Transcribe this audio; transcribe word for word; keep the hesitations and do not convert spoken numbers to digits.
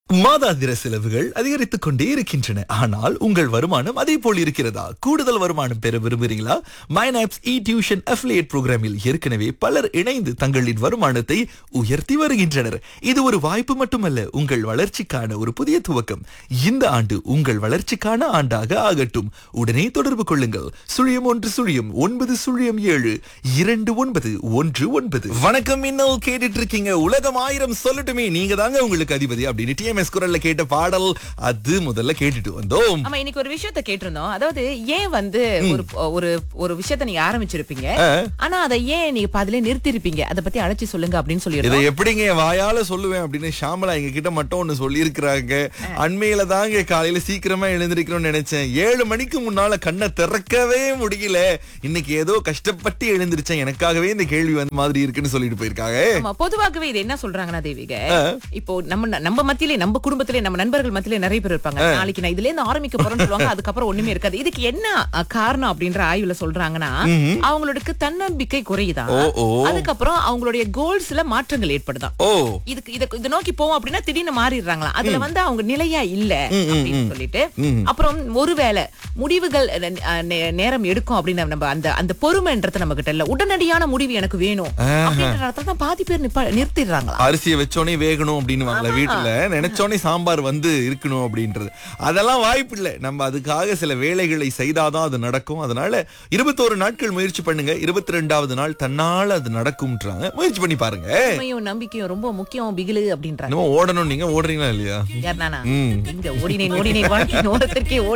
மாதாந்திர செலவுகள் அதிகரித்துக் கொண்டே இருக்கின்றன. ஆனால் உங்கள் வருமானம் அதே போல் இருக்கிறதா? கூடுதல் வருமானம் பெற விரும்புகிறீங்களா? மைனாப்ஸ் இ டியூஷன் அஃபிலியேட் புரோகிராமில் ஏற்கனவே பலர் இணைந்து தங்களின் வருமானத்தை உயர்த்தி வருகின்றனர். இது ஒரு வாய்ப்பு மட்டுமல்ல, உங்கள் வளர்ச்சிக்கான ஒரு புதிய துவக்கம். இந்த ஆண்டு உங்கள் வளர்ச்சிக்கான ஆண்டாக ஆகட்டும். உடனே தொடர்பு கொள்ளுங்கள். சுழியம் ஒன்று சுழியம் ஒன்பது சுழியம் ஏழு இரண்டு ஒன்பது ஒன்று ஒன்பது. வணக்கம், இன்னும் கேட்டுட்டு இருக்கீங்க உலகம் ஆயிரம் சொல்லட்டுமே, நீங்க தாங்க உங்களுக்கு அதிபதி அப்படின்னு டிஎம்எஸ் குரல்ல கேட்ட பாடல் அது முதல்ல கேட்டுட்டு வந்தோம். ஆமா, இன்னைக்கு ஒரு விஷயத்தை கேட்டிருந்தோம். அதாவது ஏன் வந்து ஒரு ஒரு ஒரு விஷயத்தை நீங்க ஆரம்பிச்சிருப்பீங்க, ஆனா அதை ஏன் நீங்க பாதிலே நிறுத்திருப்பீங்க, அதை பத்தி அழைச்சி சொல்லுங்க அப்படின்னு சொல்லிருக்கோம். இதை எப்படிங்க வாயால சொல்லுவேன் அப்படின்னு ஷாமலா எங்க கிட்ட மட்டும் ஒண்ணு சொல்லி இருக்கிறாங்க. அண்மையில தாங்க காலையில சீக்கிரமா எழுந்திருக்கணும்னு நினைச்சேன். ஏழு மணிக்கு முன்னால கண்ணை திறக்கவே முடியல. இன்னைக்கு ஏதோ கஷ்டப்பட்டு எழுந்திருச்சேன், எனக்காகவே இந்த கேள்வி வந்த மாதிரி இருக்குன்னு சொல்லிட்டு போயிருக்காங்க. ஆமா, பொதுவாகவே இது என்ன சொல்றாங்கன்னா தேவிக, இப்போ நம்ம நம்ம மத்தியிலே நம்ம குடும்பத்திலே நம்ம நண்பர்கள் மத்தியிலே நிறைய பேர் இருப்பாங்க. நாளைக்கு நான் இதுல இருந்து ஆரம்பிக்க போறேன்னு சொல்லுவாங்க. அதுக்கப்புறம் ஒண்ணுமே இருக்காது. இதுக்கு என்ன அஹ், காரணம் அப்படின்ற ஆய்வுல சொல்றாங்கன்னா, அவங்களுக்கு தன்னம்பிக்கை குறையுதான். அதுக்கப்புறம் அவங்களுடைய கோல்ஸ்ல மாற்றங்கள் ஏற்படுதான். இதுக்கு இத இத நோக்கி போவோம் அப்படின்னா திடீர்னு மாறிடுறாங்களா. அதுல வந்து அவங்க நிலையா இல்ல அப்படின்னு சொல்லிட்டு, அப்புறம் ஒருவேளை முடிவுகள் அஹ், நே- நேரம் எடுக்கும் அப்படின்னு நம்ம அந்த அந்த பொறுமைன்றது நம்ம கிட்ட இல்ல. உடனடியான முடிவு எனக்கு வேணும் அப்படின்ற அர்த்தம் தான் பாதி பேர் நிப்பா- நிறுத்திடுறாங்களா. அரிசியை வச்சோனே வேகணும் அப்படின்னு வாங்கல, வீட்டுல நினைச்சோனே சாம்பார் வந்து இருக்கணும் அப்படின்றது அதெல்லாம் வாய்ப்பு இல்லை. நம்ம அதுக்காக சில வேலைகளை செய்தாதான் அது நடக்கும். அதனால இருபத்தோரு நாட்கள் முயற்சி பண்ணுங்க. இருபத்தி ரெண்டாவது நாள் தன்னால அது நடக்கும்ன்றாங்க. முயற்சி பண்ணி பாருங்க. உண்மையும் நம்பிக்கையும் ரொம்ப முக்கியம் பிகிலு அப்படின்றாங்க. இன்னும் ஓடணும். நீங்க ஓடுறீங்களா இல்லையா? யார் நானா? இங்க ஓடினேன் ஓடினேன் வாழ்க்கை ஓரத்திற்கே ஓடி